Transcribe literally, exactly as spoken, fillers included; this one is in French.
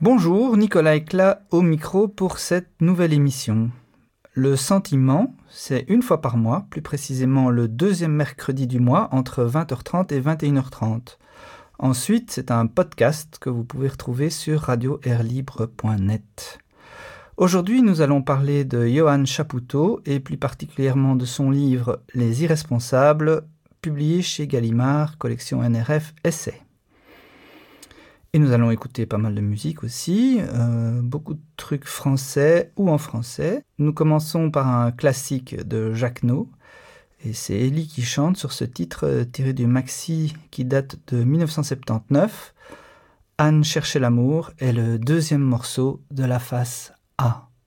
Bonjour, Nicolas Eclat au micro pour cette nouvelle émission. Le sentiment, c'est une fois par mois, plus précisément le deuxième mercredi du mois entre vingt heures trente et vingt et une heures trente. Ensuite, c'est un podcast que vous pouvez retrouver sur radio air libre point net. Aujourd'hui, nous allons parler de Johan Chapoutot et plus particulièrement de son livre « Les Irresponsables », publié chez Gallimard, collection N R F Essai. Et nous allons écouter pas mal de musique aussi, euh, beaucoup de trucs français ou en français. Nous commençons par un classique de Jacques No, et c'est Ellie qui chante sur ce titre tiré du maxi qui date de dix-neuf cent soixante-dix-neuf. Anne cherchait l'amour est le deuxième morceau de la face A.